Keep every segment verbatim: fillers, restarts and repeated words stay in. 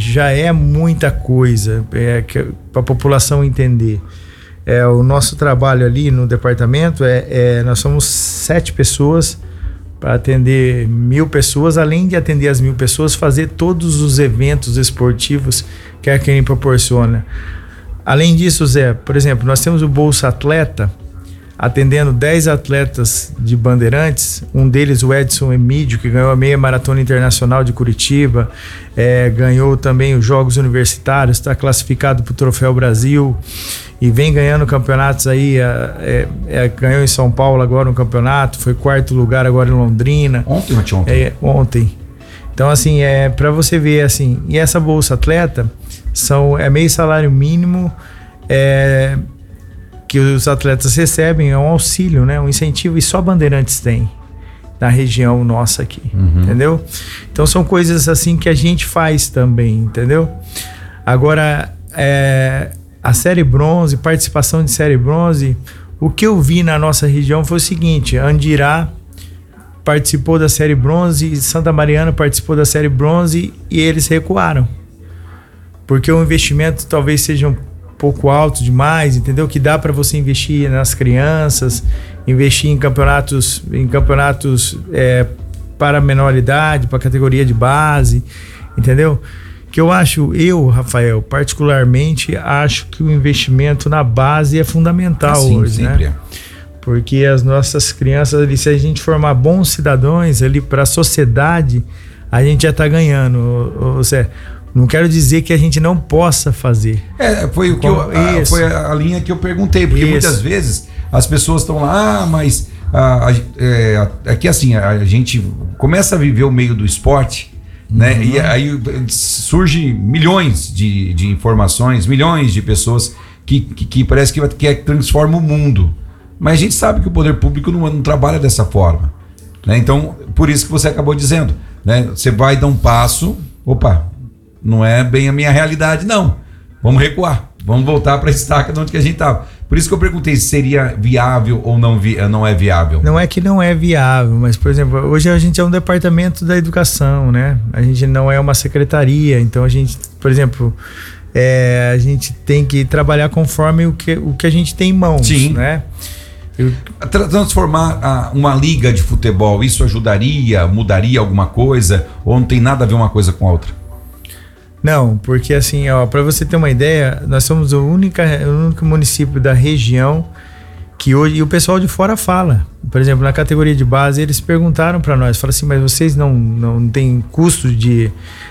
já é muita coisa é, para a população entender. É, o nosso trabalho ali no departamento, é, é, nós somos sete pessoas para atender mil pessoas, além de atender as mil pessoas, fazer todos os eventos esportivos que a Keren proporciona. Além disso, Zé, por exemplo, nós temos o Bolsa Atleta, atendendo dez atletas de Bandeirantes, um deles o Edson Emídio, que ganhou a meia maratona internacional de Curitiba, é, ganhou também os Jogos Universitários, está classificado para o Troféu Brasil e vem ganhando campeonatos aí, é, é, ganhou em São Paulo agora um campeonato, foi quarto lugar agora em Londrina. Ontem, ontem? É, ontem. Então, assim, é para você ver, assim, e essa Bolsa Atleta são, é meio salário mínimo, é, que os atletas recebem, é um auxílio, né? Um incentivo, e só Bandeirantes tem na região nossa aqui, uhum. entendeu? Então são coisas assim que a gente faz também, entendeu? Agora, é, a série bronze, participação de série bronze, o que eu vi na nossa região foi o seguinte: Andirá participou da série bronze, Santa Mariana participou da série bronze e eles recuaram, porque o investimento talvez seja um pouco alto demais, entendeu? Que dá para você investir nas crianças, investir em campeonatos, em campeonatos é, para menor idade, para categoria de base, entendeu? Que eu acho, eu, Rafael, particularmente, acho que o investimento na base é fundamental assim, hoje, sempre, né? É. Porque as nossas crianças, ali, se a gente formar bons cidadãos ali para a sociedade, a gente já está ganhando. Ou, ou seja, não quero dizer que a gente não possa fazer. É, foi, o que eu, a, foi a linha que eu perguntei, porque Isso. muitas vezes as pessoas estão lá, ah, mas a, a, é, é que assim, a, a gente começa a viver o meio do esporte, uhum. né? E aí surge milhões de, de informações, milhões de pessoas que, que, que parece que, que transforma o mundo. Mas a gente sabe que o poder público não, não trabalha dessa forma, né? Então, por isso que você acabou dizendo, né? Você vai dar um passo, opa, não é bem a minha realidade, não. Vamos recuar. Vamos voltar para a estaca de onde que a gente estava. Por isso que eu perguntei se seria viável ou não, vi, não é viável. Não é que não é viável, mas, por exemplo, hoje a gente é um departamento da educação, né? A gente não é uma secretaria, então a gente, por exemplo, é, a gente tem que trabalhar conforme o que, o que a gente tem em mãos, Sim. né? Eu... Transformar a, uma liga de futebol, isso ajudaria, mudaria alguma coisa? Ou não tem nada a ver uma coisa com a outra? Não, porque assim, ó, para você ter uma ideia, nós somos o, única, o único município da região que hoje, e o pessoal de fora fala, por exemplo, na categoria de base, eles perguntaram para nós, falaram assim, mas vocês não, não têm custo de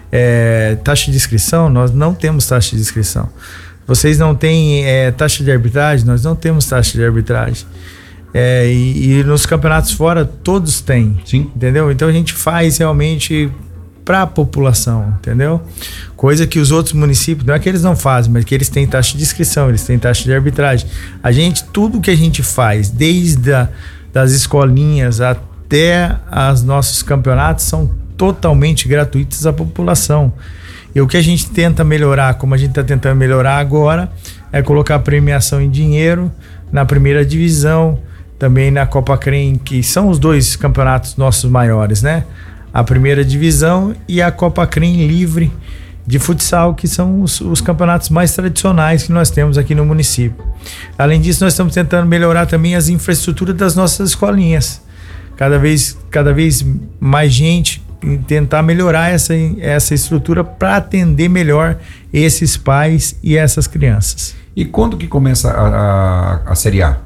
é, taxa de inscrição? Nós não temos taxa de inscrição. Vocês não têm é, taxa de arbitragem? Nós não temos taxa de arbitragem. É, e, e nos campeonatos fora, todos têm, Sim. entendeu? Então a gente faz realmente para a população, entendeu? Coisa que os outros municípios, não é que eles não fazem, mas que eles têm taxa de inscrição, eles têm taxa de arbitragem. A gente, tudo que a gente faz, desde a, das escolinhas até os nossos campeonatos, são totalmente gratuitos à população. E o que a gente tenta melhorar, como a gente está tentando melhorar agora, é colocar premiação em dinheiro na primeira divisão, também na Copa Keren, que são os dois campeonatos nossos maiores, né? A primeira divisão e a Copa Keren Livre de futsal, que são os, os campeonatos mais tradicionais que nós temos aqui no município. Além disso, nós estamos tentando melhorar também as infraestruturas das nossas escolinhas. Cada vez, cada vez mais gente tentar melhorar essa, essa estrutura para atender melhor esses pais e essas crianças. E quando que começa a, a, a Série A?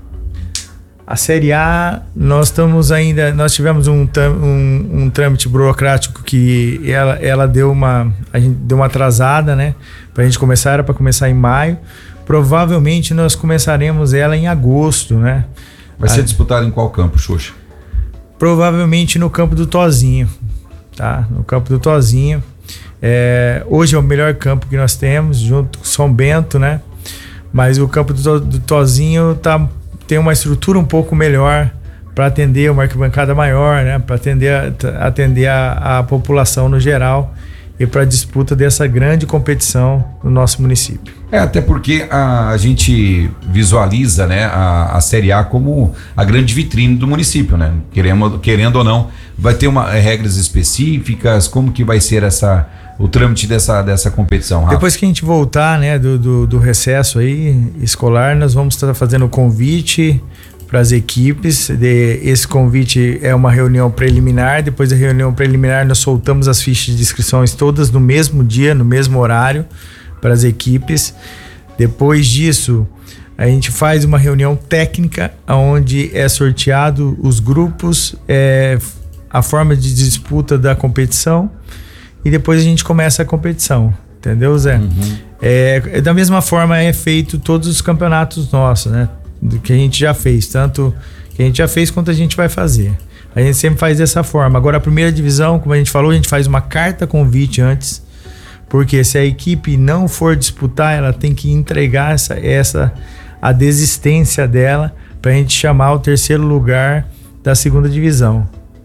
A Série A, nós estamos ainda, nós tivemos um, um, um trâmite burocrático que ela, ela deu uma, a gente deu uma atrasada, né? Pra gente começar, era para começar em maio. Provavelmente nós começaremos ela em agosto, né? Vai ser a, disputada em qual campo, Xuxa? Provavelmente no campo do Tozinho, tá? No campo do Tozinho. É, hoje é o melhor campo que nós temos, junto com São Bento, né? Mas o campo do, do Tozinho tá tem uma estrutura um pouco melhor para atender uma arquibancada maior, né? Para atender, a, atender a, a população no geral e para a disputa dessa grande competição no nosso município. É, até porque a, a gente visualiza, né, a, a Série A como a grande vitrine do município, né? Querendo, querendo ou não, vai ter uma, regras específicas, como que vai ser essa, o trâmite dessa, dessa competição, Rafa? Depois que a gente voltar, né, do, do, do recesso aí escolar, nós vamos estar fazendo o convite para as equipes. De, esse convite é uma reunião preliminar. Depois da reunião preliminar, nós soltamos as fichas de inscrições todas no mesmo dia, no mesmo horário, para as equipes. Depois disso, a gente faz uma reunião técnica onde é sorteado os grupos, é, a forma de disputa da competição, e depois a gente começa a competição, entendeu, Zé? Uhum. É, da mesma forma é feito todos os campeonatos nossos, né? Do que a gente já fez, tanto que a gente já fez quanto a gente vai fazer. A gente sempre faz dessa forma. Agora a primeira divisão, como a gente falou, a gente faz uma carta convite antes, porque se a equipe não for disputar, ela tem que entregar essa, essa a desistência dela para a gente chamar o terceiro lugar da segunda divisão.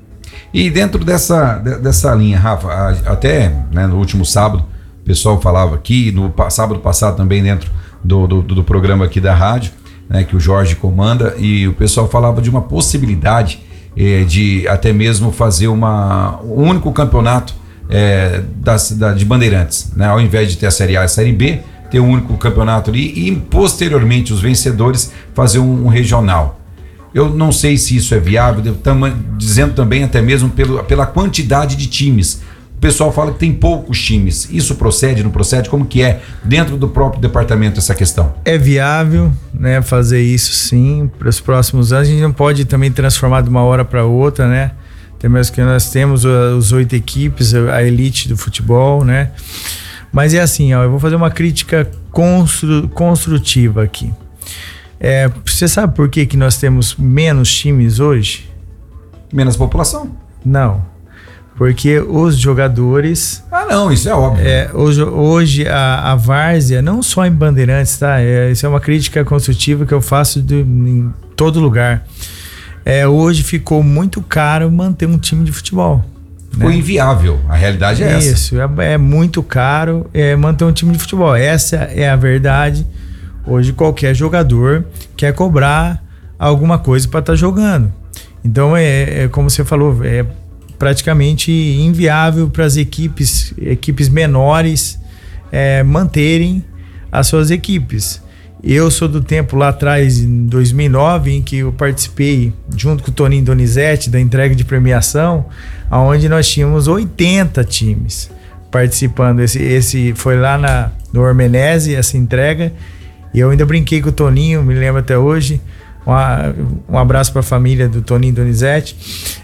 E dentro dessa, dessa linha, Rafa, até, né, no último sábado, o pessoal falava aqui, no sábado passado também dentro do, do, do programa aqui da rádio, né, que o Jorge comanda, e o pessoal falava de uma possibilidade eh, de até mesmo fazer uma, um único campeonato eh, da, da, de Bandeirantes, né, ao invés de ter a Série A e a Série B, ter um único campeonato ali e posteriormente os vencedores fazer um, um regional. Eu não sei se isso é viável, tam, dizendo também até mesmo pelo, pela quantidade de times. O pessoal fala que tem poucos times. Isso procede, não procede? Como que é dentro do próprio departamento essa questão? É viável, né, fazer isso sim para os próximos anos. A gente não pode também transformar de uma hora para outra, né? Até mesmo que nós temos os oito equipes, a elite do futebol, né? Mas é assim, ó, eu vou fazer uma crítica constru, construtiva aqui. É, você sabe por que, que nós temos menos times hoje? Menos população? Não. Porque os jogadores... Ah, não, isso é óbvio. É, hoje hoje a, a várzea, não só em Bandeirantes, tá? É, isso é uma crítica construtiva que eu faço de, em todo lugar. É, hoje ficou muito caro manter um time de futebol. Ficou, né, inviável, a realidade é essa. Isso, é, é muito caro é, manter um time de futebol. Essa é a verdade. Hoje qualquer jogador quer cobrar alguma coisa para estar tá jogando. Então é, é como você falou, é praticamente inviável para as equipes, equipes menores é, manterem as suas equipes. Eu sou do tempo lá atrás, em dois mil e nove, em que eu participei junto com o Toninho Donizete da entrega de premiação, onde nós tínhamos oitenta times participando. Esse, esse foi lá na, no Ormenese, essa entrega. E eu ainda brinquei com o Toninho, me lembro até hoje. Uma, um abraço para a família do Toninho Donizete.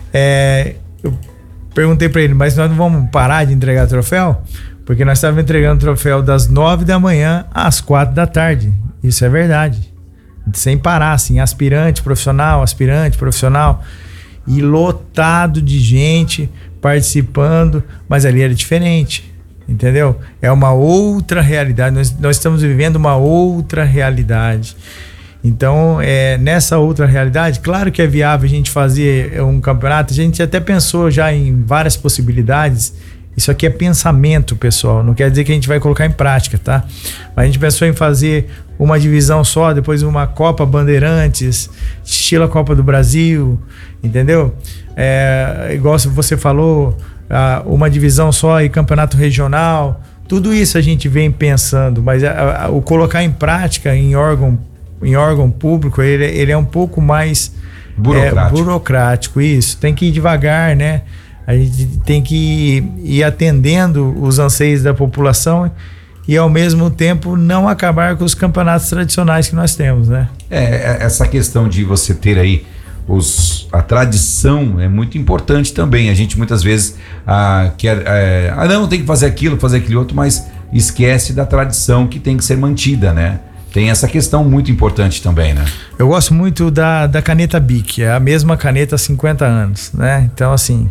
É, eu perguntei para ele, mas nós não vamos parar de entregar troféu? Porque nós estávamos entregando troféu das nove da manhã às quatro da tarde. Isso é verdade. Sem parar, assim, aspirante, profissional, aspirante, profissional. E lotado de gente participando, mas ali era diferente. Entendeu? É uma outra realidade. Nós, nós estamos vivendo uma outra realidade. Então, é, nessa outra realidade, claro que é viável a gente fazer um campeonato. A gente até pensou já em várias possibilidades. Isso aqui é pensamento, pessoal. Não quer dizer que a gente vai colocar em prática, tá? Mas a gente pensou em fazer uma divisão só, depois uma Copa Bandeirantes, estilo a Copa do Brasil, entendeu? É, igual você falou, uma divisão só e campeonato regional. Tudo isso a gente vem pensando, mas a, a, o colocar em prática em órgão, em órgão público, ele, ele é um pouco mais burocrático. É, burocrático, isso. Tem que ir devagar, né? A gente tem que ir atendendo os anseios da população e ao mesmo tempo não acabar com os campeonatos tradicionais que nós temos, né? É, essa questão de você ter aí os, a tradição é muito importante também. A gente muitas vezes ah, quer, é, ah não, tem que fazer aquilo, fazer aquele outro, mas esquece da tradição que tem que ser mantida, né? Tem essa questão muito importante também, né? Eu gosto muito da, da caneta Bic, é a mesma caneta há cinquenta anos, né? Então assim,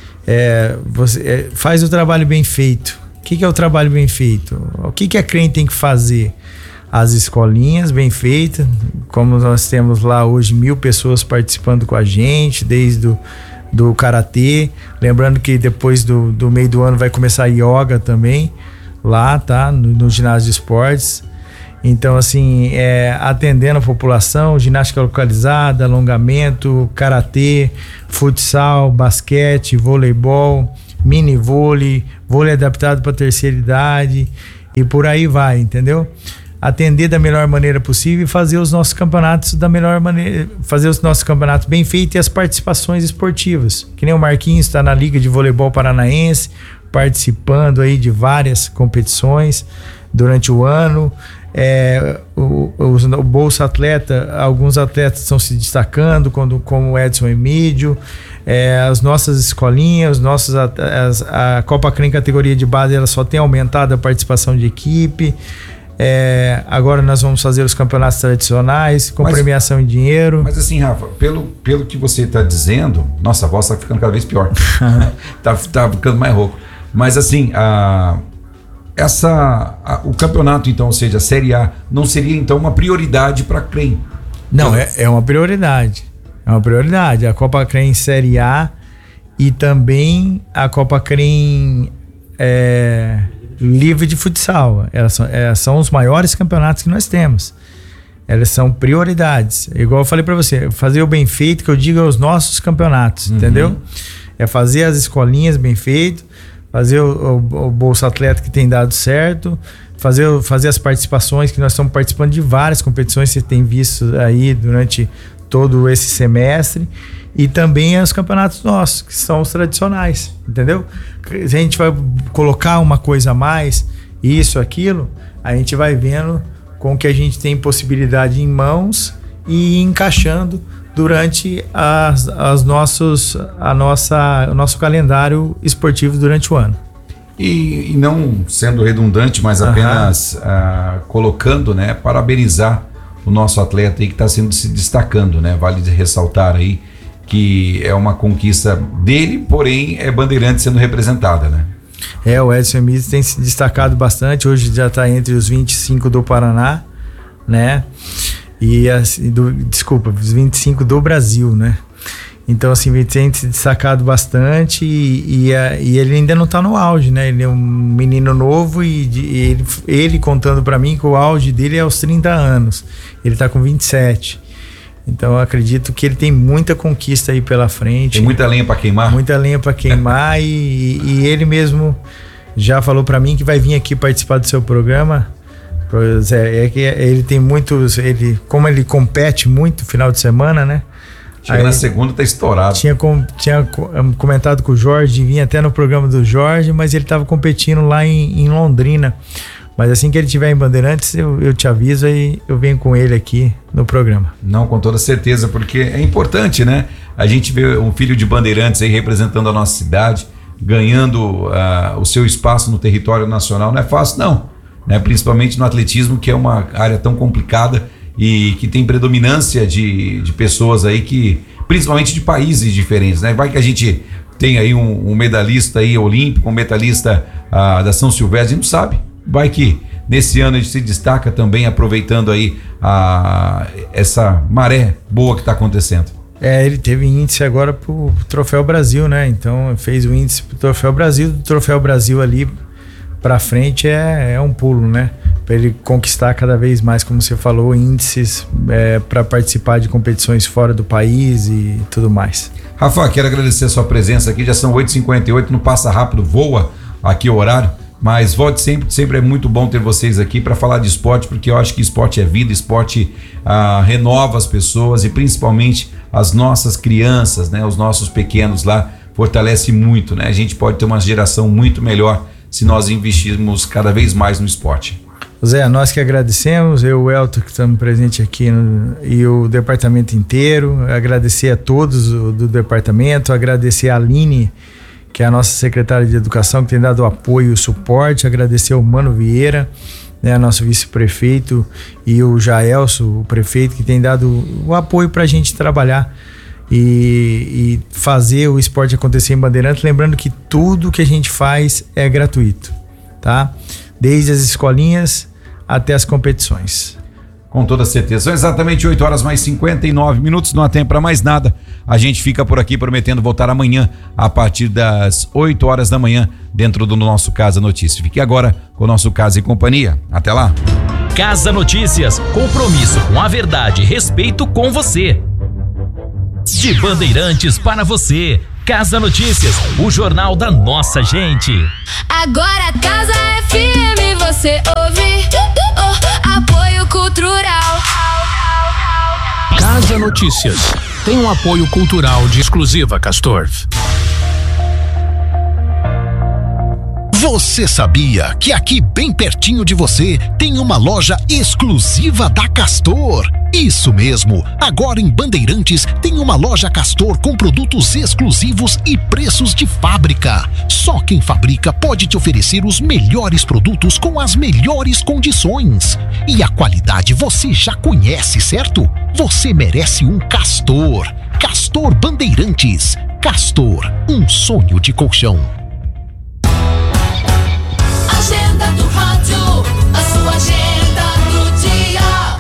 É, você é, faz o trabalho bem feito. O que, que é o trabalho bem feito? O que, que a C R E M tem que fazer? As escolinhas bem feitas, como nós temos lá hoje mil pessoas participando com a gente, desde do, do karatê. Lembrando que depois do, do meio do ano vai começar a yoga também, lá, tá? No, no ginásio de esportes. Então, assim, é, atendendo a população, ginástica localizada, alongamento, karatê, futsal, basquete, voleibol, mini vôlei, vôlei adaptado para terceira idade e por aí vai, entendeu? Atender da melhor maneira possível e fazer os nossos campeonatos da melhor maneira, fazer os nossos campeonatos bem feitos e as participações esportivas. Que nem o Marquinhos está na Liga de Voleibol Paranaense, participando aí de várias competições durante o ano. É, o, o, o Bolsa Atleta, alguns atletas estão se destacando, quando, como o Edson Emídio, é, as nossas escolinhas, nossos, as, a Copa Crem categoria de base, ela só tem aumentado a participação de equipe. É, agora nós vamos fazer os campeonatos tradicionais com mas, premiação em dinheiro. Mas assim, Rafa, pelo, pelo que você está dizendo, nossa, a voz está ficando cada vez pior. tá, tá ficando mais rouco. Mas assim, a, essa, a, o campeonato, então, ou seja, a Série A, não seria então uma prioridade para a Crem? Não, então, é, é uma prioridade. É uma prioridade. A Copa Crem Série A e também a Copa Crem é, Livre de Futsal. Elas são, é, são os maiores campeonatos que nós temos. Elas são prioridades. Igual eu falei para você, fazer o bem feito, que eu digo, é os nossos campeonatos, uhum. entendeu? É fazer as escolinhas bem feito, fazer o, o, o Bolsa Atleta que tem dado certo, fazer, fazer as participações, que nós estamos participando de várias competições, você tem visto aí durante todo esse semestre, e também os campeonatos nossos, que são os tradicionais, entendeu? Se a gente vai colocar uma coisa a mais, isso, aquilo, a gente vai vendo com que a gente tem possibilidade em mãos e encaixando durante as, as nossos, a nossa, o nosso calendário esportivo durante o ano. E, e não sendo redundante, mas apenas uh, colocando, né, parabenizar o nosso atleta aí que está sendo se destacando, né? Vale ressaltar aí que é uma conquista dele, porém é Bandeirantes sendo representada, né? É, o Edson Emílio tem se destacado bastante, hoje já está entre os vinte e cinco do Paraná, né? E assim, do, desculpa, os vinte e cinco do Brasil, né? Então, assim, ele tem se destacado bastante e, e, a, e ele ainda não tá no auge, né? Ele é um menino novo e, e ele, ele contando para mim que o auge dele é aos trinta anos. Ele tá com vinte e sete. Então, eu acredito que ele tem muita conquista aí pela frente. Tem muita lenha para queimar. Muita lenha para queimar e, e ele mesmo já falou para mim que vai vir aqui participar do seu programa. É, é que ele tem muitos, ele, como ele compete muito no final de semana, né? Chega na segunda, tá estourado. Tinha, com, tinha comentado com o Jorge, vinha até no programa do Jorge, mas ele estava competindo lá em, em Londrina. Mas assim que ele estiver em Bandeirantes, eu, eu te aviso e eu venho com ele aqui no programa. Não, com toda certeza, porque é importante, né? A gente vê um filho de Bandeirantes aí representando a nossa cidade, ganhando uh, o seu espaço no território nacional. Não é fácil, não. Né? Principalmente no atletismo, que é uma área tão complicada e que tem predominância de, de pessoas aí que, principalmente de países diferentes, né? Vai que a gente tem aí um, um medalhista aí olímpico, um medalhista ah, da São Silvestre, a gente não sabe. Vai que nesse ano a gente se destaca também, aproveitando aí a, essa maré boa que está acontecendo. É, ele teve índice agora pro Troféu Brasil, né? Então fez o índice pro Troféu Brasil, do Troféu Brasil ali pra frente é, é um pulo, né? Para ele conquistar cada vez mais, como você falou, índices é, para participar de competições fora do país e tudo mais. Rafa, quero agradecer a sua presença aqui, já são oito e cinquenta e oito, não passa rápido, voa aqui o horário, mas volte sempre, sempre é muito bom ter vocês aqui para falar de esporte, porque eu acho que esporte é vida, esporte ah, renova as pessoas e principalmente as nossas crianças, né? Os nossos pequenos lá, fortalece muito, né? A gente pode ter uma geração muito melhor se nós investirmos cada vez mais no esporte. Zé, nós que agradecemos, eu e o Elton que estamos presentes aqui no, e o departamento inteiro, agradecer a todos do, do departamento, agradecer a Aline, que é a nossa secretária de educação, que tem dado o apoio e o suporte, agradecer ao Mano Vieira, né, nosso vice-prefeito, e o Jaelso, o prefeito, que tem dado o apoio para a gente trabalhar e, e fazer o esporte acontecer em Bandeirantes, lembrando que tudo que a gente faz é gratuito, tá? Desde as escolinhas até as competições. Com toda certeza. São exatamente oito horas mais cinquenta e nove minutos, não há tempo para mais nada. A gente fica por aqui prometendo voltar amanhã a partir das oito horas da manhã dentro do nosso Casa Notícias. Fique agora com o nosso Casa e Companhia. Até lá. Casa Notícias, compromisso com a verdade e respeito com você. De Bandeirantes para você, Casa Notícias, o jornal da nossa gente. Agora Casa F M você ouve, oh, apoio cultural. Casa Notícias tem um apoio cultural de Exclusiva Castor. Você sabia que aqui bem pertinho de você tem uma loja exclusiva da Castor? Isso mesmo! Agora em Bandeirantes tem uma loja Castor com produtos exclusivos e preços de fábrica. Só quem fabrica pode te oferecer os melhores produtos com as melhores condições. E a qualidade você já conhece, certo? Você merece um Castor. Castor Bandeirantes. Castor, um sonho de colchão. Agenda do rádio, a sua agenda do dia.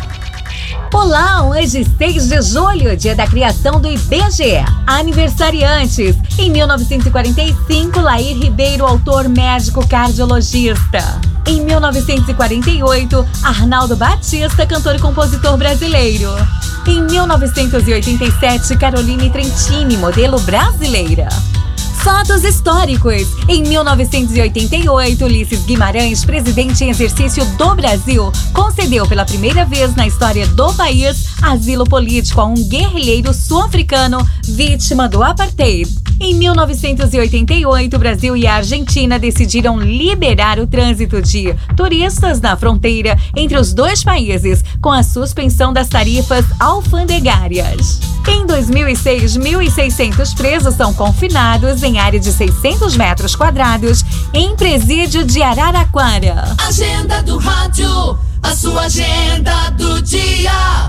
Olá, hoje seis de julho, dia da criação do I B G E. Aniversariantes. Em mil novecentos e quarenta e cinco, Lair Ribeiro, autor médico cardiologista. Em mil novecentos e quarenta e oito, Arnaldo Batista, cantor e compositor brasileiro. Em mil novecentos e oitenta e sete, Caroline Trentini, modelo brasileira. Fatos históricos. Em mil novecentos e oitenta e oito, Ulisses Guimarães, presidente em exercício do Brasil, concedeu pela primeira vez na história do país asilo político a um guerrilheiro sul-africano vítima do apartheid. Em mil novecentos e oitenta e oito, o Brasil e a Argentina decidiram liberar o trânsito de turistas na fronteira entre os dois países, com a suspensão das tarifas alfandegárias. Em dois mil e seis, mil e seiscentos presos são confinados em área de seiscentos metros quadrados em presídio de Araraquara. Agenda do rádio, a sua agenda do dia.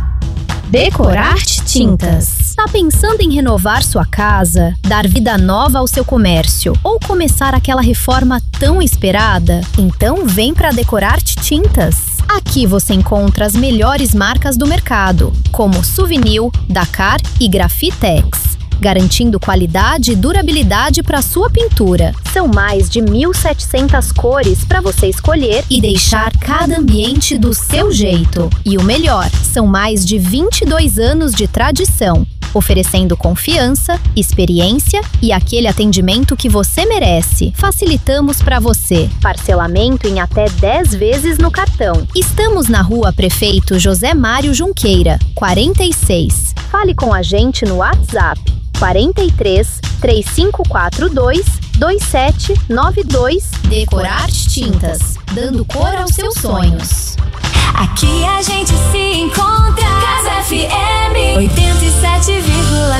Decorarte Tintas. Tá pensando em renovar sua casa, dar vida nova ao seu comércio ou começar aquela reforma tão esperada? Então vem para Decorarte Tintas. Aqui você encontra as melhores marcas do mercado, como Souvenir, Dakar e Grafitex, garantindo qualidade e durabilidade para sua pintura. São mais de mil e setecentas cores para você escolher e deixar cada ambiente do seu jeito. E o melhor, são mais de vinte e dois anos de tradição, oferecendo confiança, experiência e aquele atendimento que você merece. Facilitamos para você. Parcelamento em até dez vezes no cartão. Estamos na Rua Prefeito José Mário Junqueira, quarenta e seis. Fale com a gente no WhatsApp quarenta e três, três cinco quatro dois, dois sete nove dois. Decorarte Tintas, dando cor aos seus sonhos. Aqui a gente se encontra. Casa F M oitenta e sete vírgula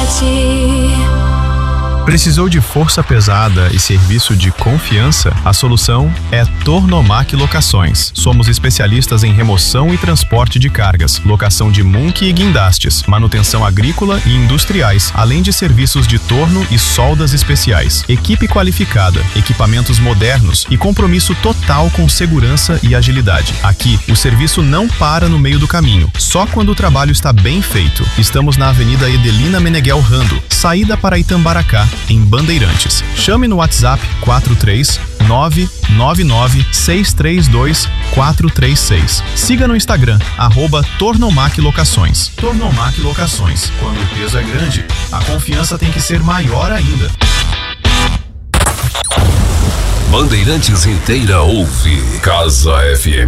sete. Precisou de força pesada e serviço de confiança? A solução é Tornomac Locações. Somos especialistas em remoção e transporte de cargas, locação de munque e guindastes, manutenção agrícola e industriais, além de serviços de torno e soldas especiais. Equipe qualificada, equipamentos modernos e compromisso total com segurança e agilidade. Aqui, o serviço não para no meio do caminho, só quando o trabalho está bem feito. Estamos na Avenida Edelina Meneghel Rando, saída para Itambaracá, em Bandeirantes. Chame no WhatsApp quatro três nove nove nove seis três dois quatro três seis. Siga no Instagram, arroba Tornomac Locações. Tornomac Locações. Quando o peso é grande, a confiança tem que ser maior ainda. Bandeirantes inteira ouve Casa F M.